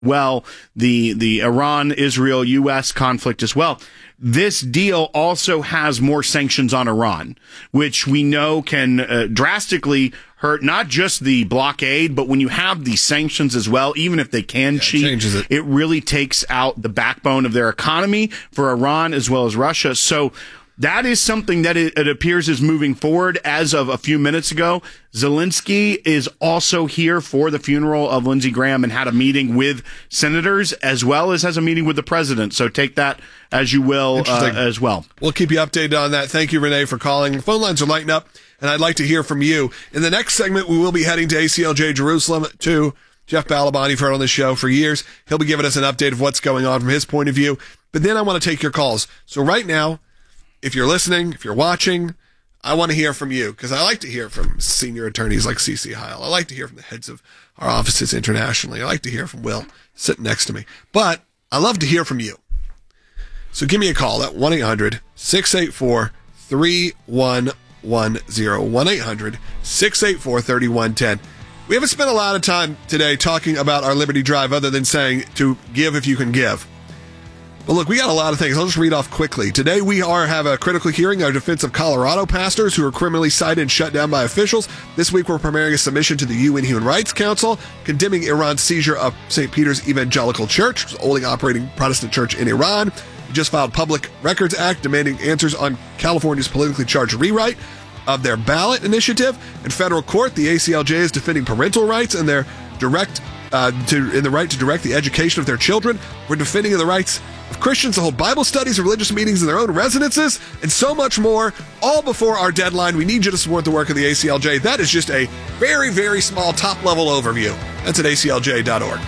well, the Iran-Israel-U.S. conflict as well. This deal also has more sanctions on Iran, which we know can drastically hurt not just the blockade, but when you have these sanctions as well, even if they can cheat, it really takes out the backbone of their economy for Iran as well as Russia. So that is something that it appears is moving forward. As of a few minutes ago, Zelensky is also here for the funeral of Lindsey Graham and had a meeting with senators as well as has a meeting with the president. So take that as you will as well. We'll keep you updated on that. Thank you, Renee, for calling. The phone lines are lighting up, and I'd like to hear from you. In the next segment, we will be heading to ACLJ Jerusalem to Jeff Balaban. You've heard on this show for years. He'll be giving us an update of what's going on from his point of view. But then I want to take your calls. So right now, if you're listening, if you're watching, I want to hear from you because I like to hear from senior attorneys like CeCe Heil. I like to hear from the heads of our offices internationally. I like to hear from Will sitting next to me. But I love to hear from you. So give me a call at 1-800-684-3110. 1-800-684-3110. We haven't spent a lot of time today talking about our Liberty Drive other than saying to give if you can give. But look, we got a lot of things. I'll just read off quickly. Today we have a critical hearing on defense of Colorado pastors who are criminally cited and shut down by officials. This week we're preparing a submission to the UN Human Rights Council condemning Iran's seizure of St. Peter's Evangelical Church, the only operating Protestant church in Iran. We just filed Public Records Act demanding answers on California's politically charged rewrite of their ballot initiative. In federal court, the ACLJ is defending parental rights and their the right to direct the education of their children. We're defending the rights of Christians to hold Bible studies and religious meetings in their own residences, and so much more, all before our deadline. We need you to support the work of the ACLJ. That is just a very, very small top-level overview. That's at aclj.org.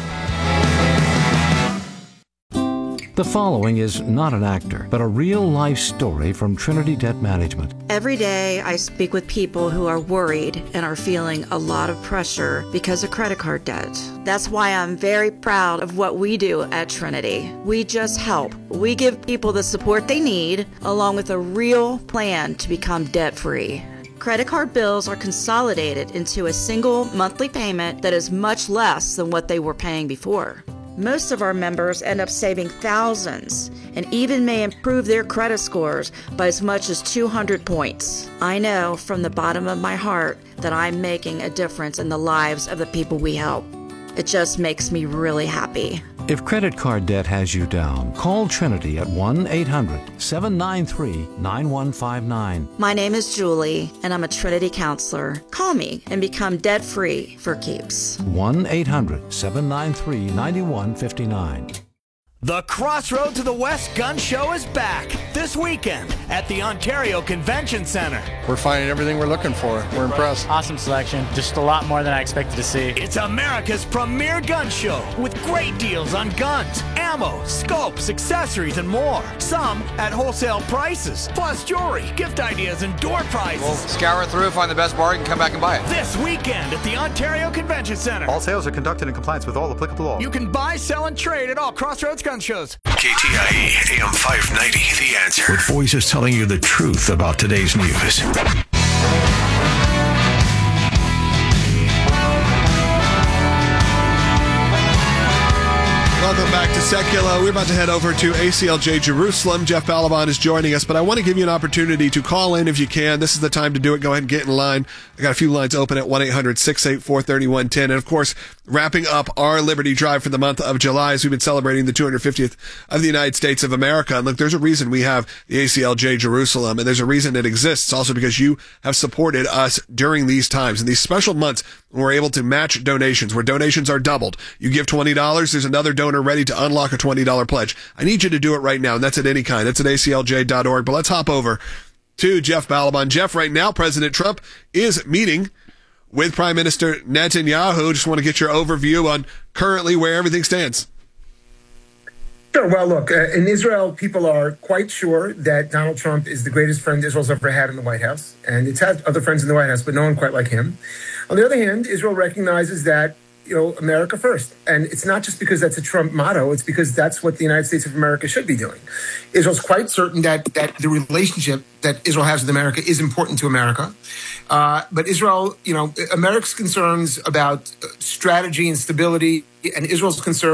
The following is not an actor, but a real-life story from Trinity Debt Management. Every day I speak with people who are worried and are feeling a lot of pressure because of credit card debt. That's why I'm very proud of what we do at Trinity. We just help. We give people the support they need, along with a real plan to become debt-free. Credit card bills are consolidated into a single monthly payment that is much less than what they were paying before. Most of our members end up saving thousands and even may improve their credit scores by as much as 200 points. I know from the bottom of my heart that I'm making a difference in the lives of the people we help. It just makes me really happy. If credit card debt has you down, call Trinity at 1-800-793-9159. My name is Julie, and I'm a Trinity counselor. Call me and become debt-free for keeps. 1-800-793-9159. The Crossroad to the West Gun Show is back this weekend at the Ontario Convention Center. We're finding everything we're looking for. We're impressed. Awesome selection. Just a lot more than I expected to see. It's America's premier gun show with great deals on guns, ammo, scopes, accessories, and more. Some at wholesale prices, plus jewelry, gift ideas, and door prizes. We'll scour through, find the best bargain, come back and buy it. This weekend at the Ontario Convention Center. All sales are conducted in compliance with all applicable law. You can buy, sell, and trade at all Crossroads gun shows. KTIE AM 590, The Answer. With voices telling you the truth about today's news. Welcome back to Secular. We're about to head over to ACLJ Jerusalem. Jeff Balaban is joining us, but I want to give you an opportunity to call in if you can. This is the time to do it. Go ahead and get in line. I got a few lines open at 1-800-684-3110. And of course, wrapping up our Liberty Drive for the month of July as we've been celebrating the 250th of the United States of America. And look, there's a reason we have the ACLJ Jerusalem, and there's a reason it exists also because you have supported us during these times. In these special months, we're able to match donations where donations are doubled. You give $20, there's another donor ready to unlock a $20 pledge. I need you to do it right now, and that's at any kind. That's at aclj.org. But let's hop over to Jeff Balaban. Jeff, right now, President Trump is meeting with Prime Minister Netanyahu. Just want to get your overview on currently where everything stands. Sure. Well, look, in Israel, people are quite sure that Donald Trump is the greatest friend Israel's ever had in the White House. And it's had other friends in the White House, but no one quite like him. On the other hand, Israel recognizes that America first. And it's not just because that's a Trump motto. It's because that's what the United States of America should be doing. Israel's quite certain that the relationship that Israel has with America is important to America. But Israel, America's concerns about strategy and stability and Israel's concerns